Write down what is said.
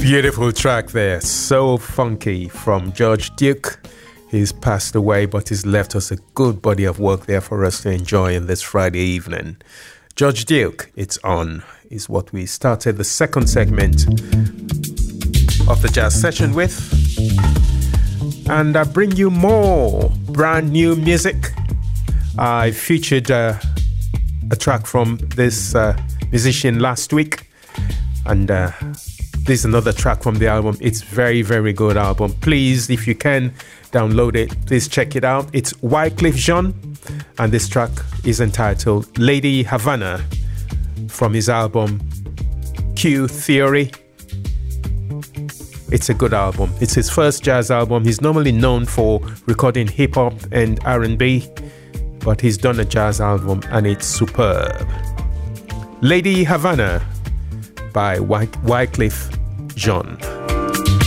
Beautiful track there, so funky, from George Duke. He's passed away, but he's left us a good body of work there for us to enjoy in this Friday evening. George Duke, It's On, is what we started the second segment of the jazz session with. And I bring you more brand new music. I featured a track from this musician last week, and this is another track from the album. It's very, very good album. Please, if you can, download it. Please check it out. It's Wyclef Jean, and this track is entitled Lady Havana from his album Q Theory. It's a good album. It's his first jazz album. He's normally known for recording hip-hop and R&B, but he's done a jazz album and it's superb. Lady Havana by Wyclef Jean.